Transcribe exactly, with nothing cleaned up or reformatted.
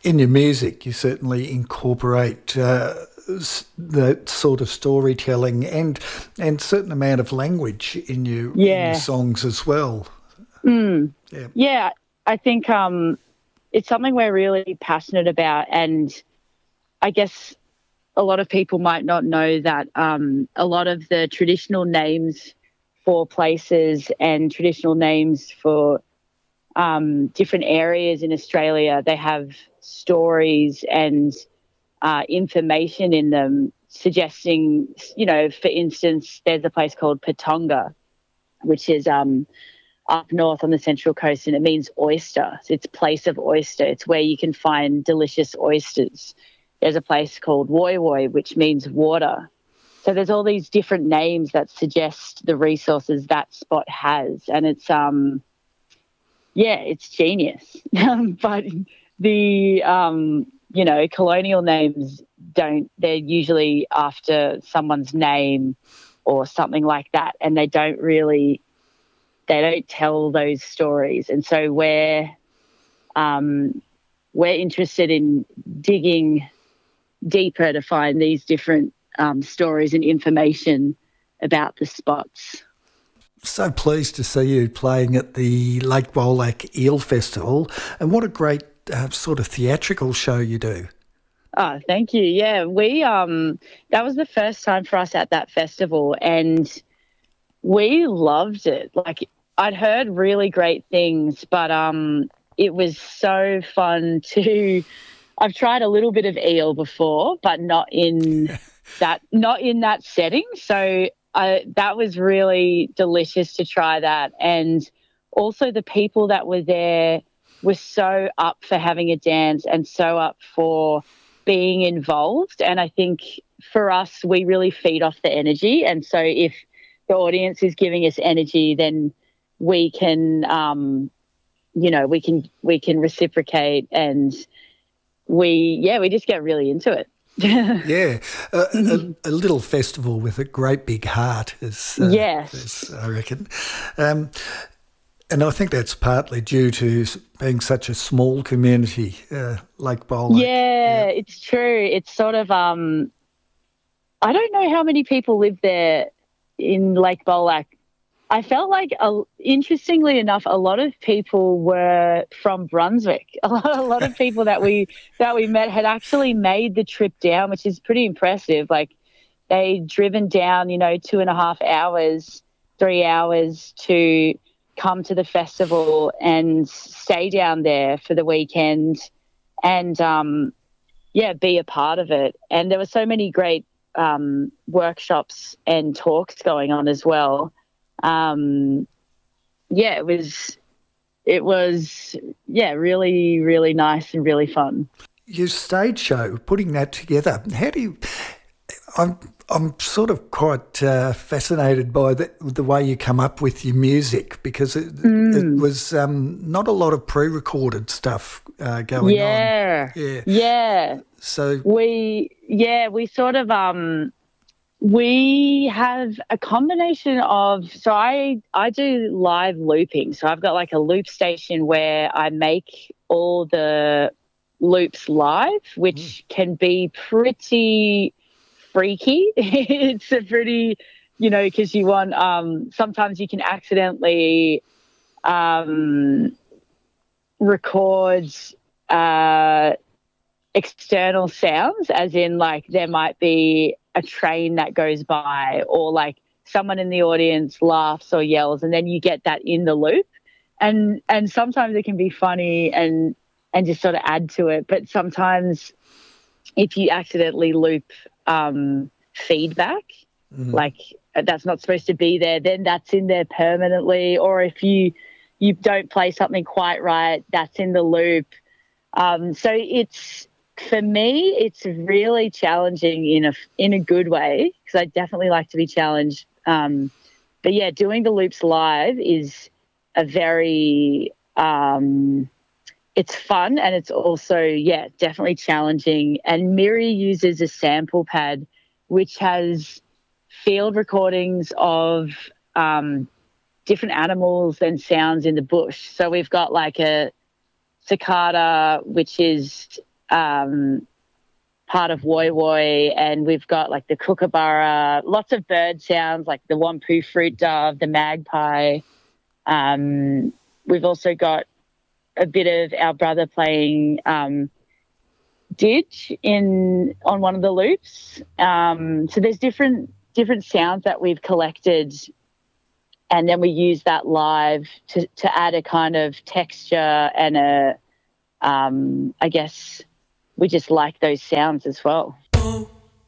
in your music, you certainly incorporate uh, s- that sort of storytelling and and certain amount of language in your in your Yeah. songs as well. Mm. Yeah. Yeah, I think um, it's something we're really passionate about, and I guess a lot of people might not know that um, a lot of the traditional names for places and traditional names for um, different areas in Australia, they have stories and uh, information in them suggesting, you know, for instance, there's a place called Patonga, which is um, up north on the Central Coast, and it means oyster. So it's place of oyster. It's where you can find delicious oysters. There's a place called Woy Woy, which means water. So there's all these different names that suggest the resources that spot has, and it's um yeah, it's genius. But the um you know colonial names don't. They're usually after someone's name or something like that, and they don't really they don't tell those stories. And so we're um, we're interested in digging deeper to find these different um, stories and information about the spots. So pleased to see you playing at the Lake Bolac Eel Festival, and what a great uh, sort of theatrical show you do. Oh, thank you. Yeah, we um that was the first time for us at that festival, and we loved it. Like, I'd heard really great things, but um it was so fun to I've tried a little bit of eel before, but not in that not in that setting. So I that was really delicious to try that. And also the people that were there were so up for having a dance and so up for being involved. And I think for us, we really feed off the energy. And so if the audience is giving us energy, then we can um, you know, we can we can reciprocate, and we yeah we just get really into it. Yeah, a, a, a little festival with a great big heart, is, uh, Yes. is I reckon. Um, and I think that's partly due to s- being such a small community, uh, Lake Bolac. Yeah, Yeah. it's true. It's sort of um I don't know how many people live there in Lake Bolac. I felt like, uh, interestingly enough, a lot of people were from Brunswick. A lot, a lot of people that we that we met had actually made the trip down, which is pretty impressive. Like, they'd driven down, you know, two and a half hours, three hours to come to the festival and stay down there for the weekend, and um, yeah, be a part of it. And there were so many great um, workshops and talks going on as well. Um, yeah, it was, it was, yeah, really, really nice and really fun. Your stage show, putting that together, how do you? I'm I'm sort of quite uh, fascinated by the, the way you come up with your music, because it, it Mm, was um, not a lot of pre-recorded stuff uh, going on. yeah, Yeah, yeah. so We, yeah, we sort of, um, we have a combination of, so I, I do live looping. So I've got like a loop station where I make all the loops live, mm, which can be pretty freaky. It's a pretty, you know, because you want, um, sometimes you can accidentally um, record uh, external sounds, as in, like, there might be a train that goes by, or like someone in the audience laughs or yells, and then you get that in the loop. And and sometimes it can be funny and and just sort of add to it. But sometimes if you accidentally loop um, feedback, mm, like, uh, that's not supposed to be there, then that's in there permanently. Or if you you don't play something quite right, that's in the loop. Um, so it's, for me, it's really challenging in a in a good way, because I definitely like to be challenged. Um, but yeah, doing the loops live is a very um, it's fun, and it's also, yeah, definitely challenging. And Miri uses a sample pad which has field recordings of um, different animals and sounds in the bush. So we've got like a cicada, which is um, part of Woi Woi, and we've got like the kookaburra, lots of bird sounds like the wampu fruit dove, the magpie. Um, we've also got a bit of our brother playing um, didge in on one of the loops. Um, so there's different different sounds that we've collected, and then we use that live to, to add a kind of texture and a, um, I guess we just like those sounds as well.